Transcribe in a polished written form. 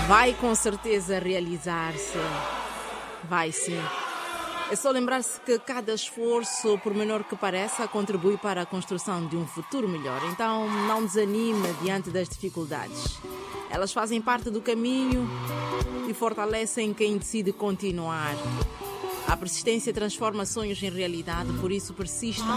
Vai com certeza realizar-se. Vai sim. É só lembrar-se que cada esforço, por menor que pareça, contribui para a construção de um futuro melhor. Então não desanime diante das dificuldades. Elas fazem parte do caminho e fortalecem quem decide continuar. A persistência transforma sonhos em realidade, por isso persista.